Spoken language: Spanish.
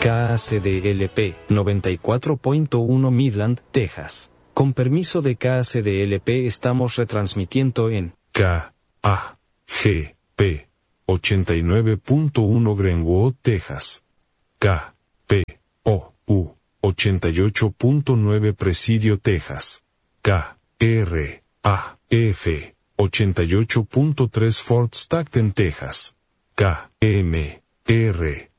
KACDLP 94.1 Midland, Texas. Con permiso de KACDLP estamos retransmitiendo en KAGP 89.1 Greenwood, Texas. KPOU 88.9 Presidio, Texas. KRAF 88.3 Fort Stockton, Texas. KMR